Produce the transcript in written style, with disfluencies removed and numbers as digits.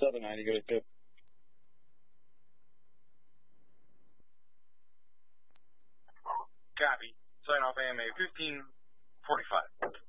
790, go to 2. Copy. Sign off AMA 1545.